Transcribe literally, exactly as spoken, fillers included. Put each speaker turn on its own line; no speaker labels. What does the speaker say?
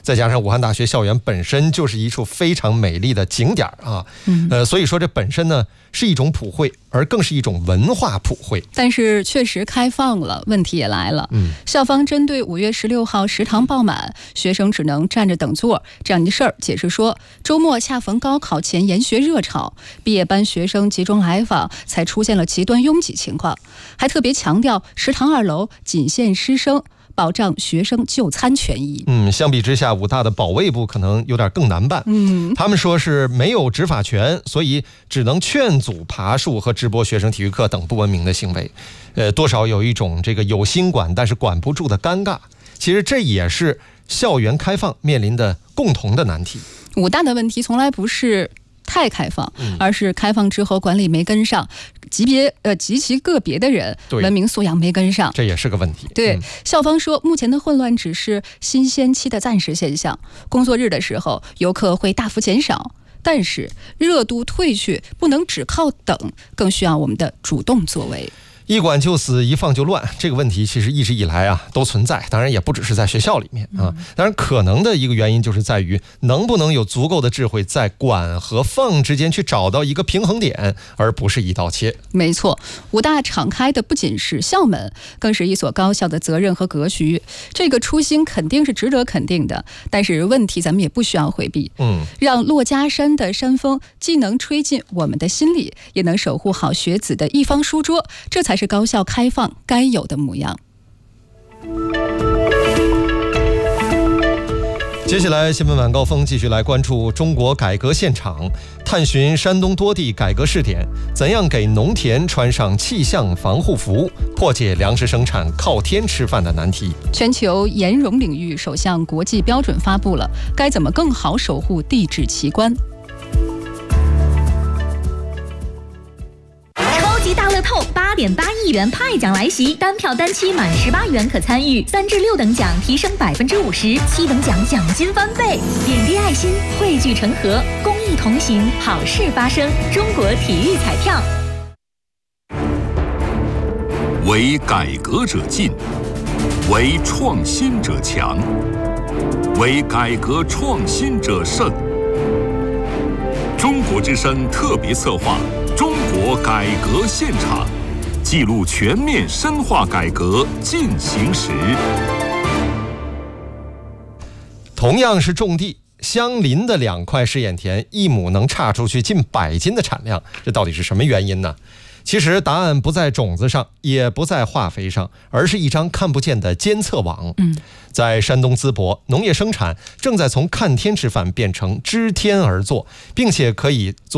再加上武汉大学校园本身就是一处非常美丽的景点啊，呃，所以说这本身呢是一种普惠，而更是一种文化普惠。
但是确实开放了，问题也来了。嗯，校方针对五月十六号食堂爆满，学生只能站着等座这样的事儿，解释说，周末恰逢高考前研学热潮，毕业班学生集中来访，才出现了极端拥挤情况。还特别强调，食堂二楼仅限师生，保障学生就餐权益。
嗯，相比之下，武大的保卫部可能有点更难办。嗯，他们说是没有执法权，所以只能劝阻爬树和直播学生体育课等不文明的行为。呃，多少有一种这个有心管但是管不住的尴尬。其实这也是校园开放面临的共同的难题。
武大的问题从来不是太开放，而是开放之后管理没跟上，级别呃极其个别的人文明素养没跟上，
这也是个问题。
对，嗯、校方说，目前的混乱只是新鲜期的暂时现象，工作日的时候游客会大幅减少，但是热度退去不能只靠等，更需要我们的主动作为。
一管就死，一放就乱，这个问题其实一直以来啊都存在，当然也不只是在学校里面啊。当然，可能的一个原因就是在于能不能有足够的智慧，在管和放之间去找到一个平衡点，而不是一刀切。
没错，武大敞开的不仅是校门，更是一所高校的责任和格局。这个初心肯定是值得肯定的，但是问题咱们也不需要回避。嗯，让珞珈山的山风既能吹进我们的心里，也能守护好学子的一方书桌，这才是高校开放该有的模样。
接下来新闻晚高峰继续来关注中国改革现场，探寻山东多地改革试点，怎样给农田穿上气象防护服，破解粮食生产靠天吃饭的难题。
全球盐溶领域首项国际标准发布了，该怎么更好守护地质奇观？
大乐透八点八亿元派奖来袭，单票单期满十八元可参与，三至六等奖提升百分之五十，七等奖奖金翻倍。点滴爱心，汇聚成河，公益同行，好事发生。中国体育彩票。
为改革者进，为创新者强，为改革创新者胜。中国之声特别策划。中国改革现场，记录全面深化改革进行时。
同样是种地，相邻的两块试验田，一亩能差出去近百斤的产量，这到底是什么原因呢？其实答案不在种子上，也不在化肥上，而是一张看不见的监测网。嗯，在山东淄博，农业生产正在从看天吃饭变成知天而作，并且可以做